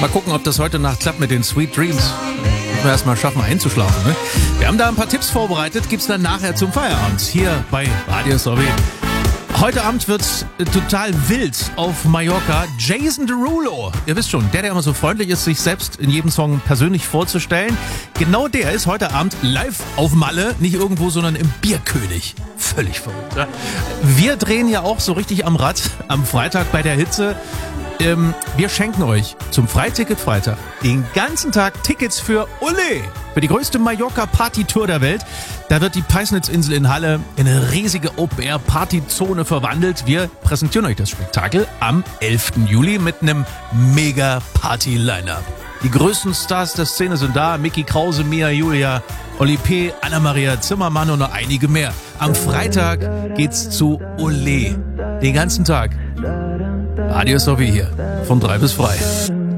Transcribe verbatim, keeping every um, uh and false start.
Mal gucken, ob das heute Nacht klappt mit den Sweet Dreams. Müssen wir erst mal schaffen, einzuschlafen. Ne? Wir haben da ein paar Tipps vorbereitet, gibt's dann nachher zum Feierabend hier bei Radio S O B. Heute Abend wird's total wild auf Mallorca. Jason Derulo, ihr wisst schon, der, der immer so freundlich ist, sich selbst in jedem Song persönlich vorzustellen. Genau der ist heute Abend live auf Malle, nicht irgendwo, sondern im Bierkönig. Völlig verrückt. Ja? Wir drehen ja auch so richtig am Rad am Freitag bei der Hitze. Ähm, wir schenken euch zum Freiticket-Freitag den ganzen Tag Tickets für Ole, für die größte Mallorca-Party-Tour der Welt. Da wird die Peisnitzinsel in Halle in eine riesige Open-Air-Party-Zone verwandelt. Wir präsentieren euch das Spektakel am elften Juli mit einem Mega-Party-Line-Up. Die größten Stars der Szene sind da. Micky Krause, Mia Julia, Oli P., Anna-Maria Zimmermann und noch einige mehr. Am Freitag geht's zu Ole. Den ganzen Tag. Radio S O B hier, von drei bis frei.